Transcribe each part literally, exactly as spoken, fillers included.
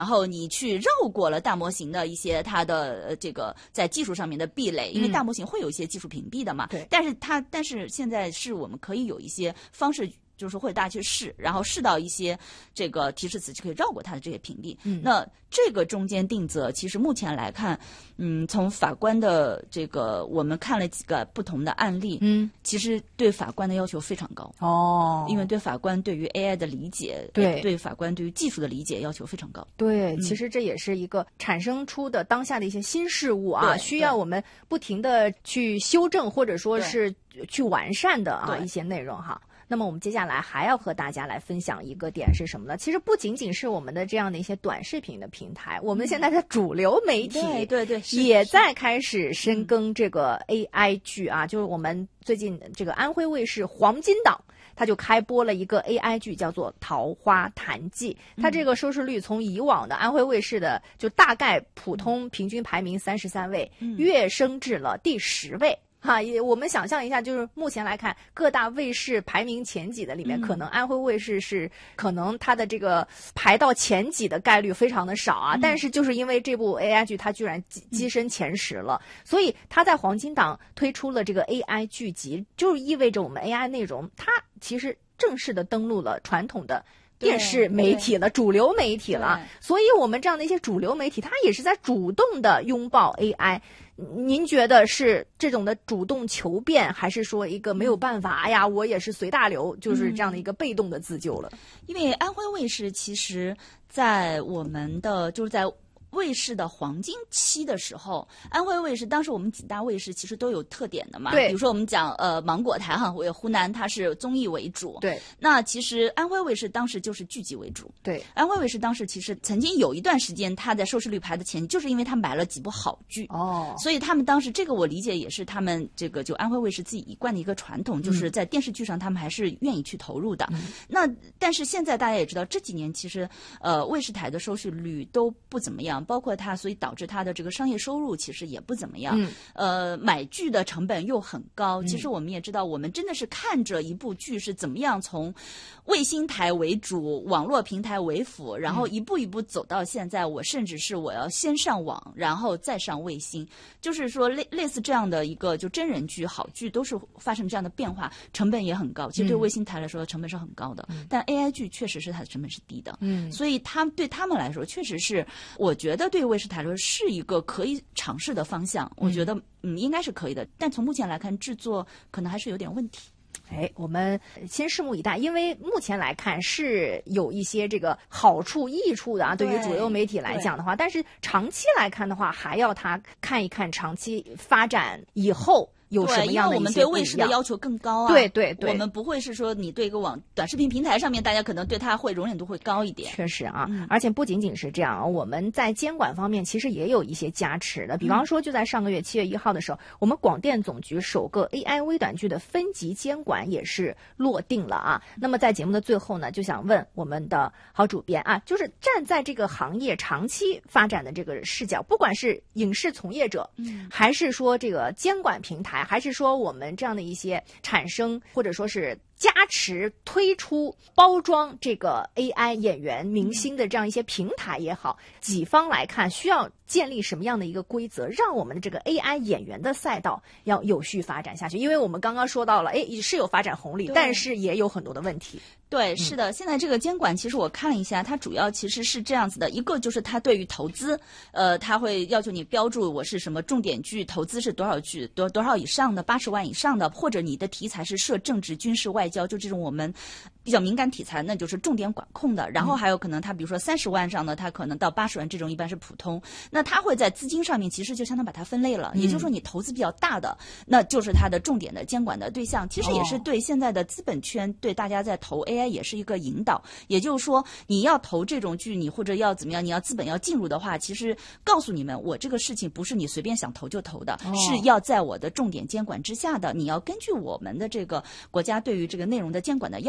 然后你去绕过了大模型的一些它的呃这个在技术上面的壁垒，因为大模型会有一些技术屏蔽的嘛。对、嗯，但是它但是现在是我们可以有一些方式。就是会大家去试，然后试到一些这个提示词就可以绕过它的这些屏蔽。嗯，那这个中间定则，其实目前来看，嗯，从法官的这个我们看了几个不同的案例，嗯，其实对法官的要求非常高哦，因为对法官对于 A I 的理解，对对法官对于技术的理解要求非常高。 对，嗯、其实这也是一个产生出的当下的一些新事物啊，需要我们不停的去修正或者说是去完善的啊一些内容哈。那么我们接下来还要和大家来分享一个点是什么呢？其实不仅仅是我们的这样的一些短视频的平台，我们现在的主流媒体对对对也在开始深耕这个 A I 剧啊，就是我们最近这个安徽卫视黄金档它就开播了一个 A I 剧，叫做《桃花潭记》。它这个收视率从以往的安徽卫视的就大概普通平均排名三十三位，跃升至了第十位。哈，也我们想象一下，就是目前来看，各大卫视排名前几的里面，嗯、可能安徽卫视是可能它的这个排到前几的概率非常的少啊。嗯、但是就是因为这部 A I 剧，它居然跻跻身前十了，嗯、所以它在黄金档推出了这个 A I 剧集，就意味着我们 A I 内容它其实正式的登陆了传统的电视媒体了，主流媒体了。所以我们这样的一些主流媒体，它也是在主动的拥抱 A I。您觉得是这种的主动求变，还是说一个没有办法呀，我也是随大流，就是这样的一个被动的自救了？ 嗯、因为安徽卫视其实在我们的就是在卫视的黄金期的时候，安徽卫视当时我们几大卫视其实都有特点的嘛。 对， 比如说我们讲呃芒果台哈，我有湖南它是综艺为主。 对， 那其实安徽卫视当时就是剧集为主。 对， 安徽卫视当时其实曾经有一段时间，它在收视率排的前，就是因为它买了几部好剧。哦，所以他们当时这个我理解也是他们这个就安徽卫视自己一贯的一个传统，就是在电视剧上他们还是愿意去投入的。嗯、那但是现在大家也知道，这几年其实呃卫视台的收视率都不怎么样。包括它，所以导致它的这个商业收入其实也不怎么样。嗯、呃，买剧的成本又很高。其实我们也知道，我们真的是看着一部剧是怎么样从卫星台为主、网络平台为辅，然后一步一步走到现在。我甚至是我要先上网，然后再上卫星，就是说类类似这样的一个就真人剧、好剧都是发生这样的变化，成本也很高。其实对卫星台来说，成本是很高的。嗯、但 A I 剧确实是它的成本是低的。嗯，所以他对他们来说，确实是我觉得。觉得对卫视台来说是一个可以尝试的方向，我觉得嗯应该是可以的，但从目前来看，制作可能还是有点问题。 哎，我们先拭目以待，因为目前来看是有一些这个好处、益处的啊。对于主流媒体来讲的话，但是长期来看的话，还要他看一看长期发展以后。有什么样的一些不一样？ 对，因为我们对卫视的要求更高啊。 对对对， 我们不会是说你对一个网短视频平台上面，大家可能对它会容忍度会高一点。 确实啊，嗯、而且不仅仅是这样，我们在监管方面其实也有一些加持的。比方说，就在上个月七月一号的时候，我们广电总局首个 A I 微短剧的分级监管也是落定了啊。那么在节目的最后呢，就想问我们的好主编啊，就是站在这个行业长期发展的这个视角，不管是影视从业者，嗯，还是说这个监管平台。还是说我们这样的一些产生或者说是加持推出包装这个 A I 演员明星的这样一些平台也好，几方来看需要建立什么样的一个规则，让我们的这个 A I 演员的赛道要有序发展下去？因为我们刚刚说到了，哎，是有发展红利，但是也有很多的问题。 对，是的，现在这个监管其实我看了一下，它主要其实是这样子的，一个就是它对于投资，呃，它会要求你标注我是什么重点剧，投资是多少剧，多多少以上的，八十万以上的，或者你的题材是涉政治、军事、外交，就这种我们比较敏感题材，那就是重点管控的。然后还有可能它比如说三十万上的，它可能到八十万这种一般是普通。那它会在资金上面其实就相当把它分类了，也就是说你投资比较大的，那就是它的重点的监管的对象。其实也是对现在的资本圈对大家在投 A I 也是一个引导。也就是说你要投这种剧，你或者要怎么样，你要资本要进入的话，其实告诉你们，我这个事情不是你随便想投就投的，哦、是要在我的重点监管之下的，你要根据我们的这个国家对于这个内容的监管的要求来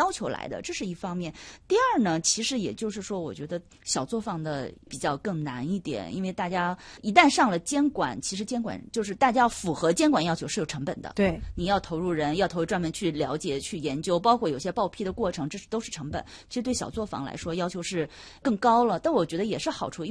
来的，这是一方面。第二呢，其实也就是说，我觉得小作坊的比较更难一点，因为大家一旦上了监管，其实监管就是大家要符合监管要求是有成本的。 对， 你要投入人，要投入专门去了解、去研究，包括有些报批的过程，这是都是成本。其实对小作坊来说，要求是更高了，但我觉得也是好处。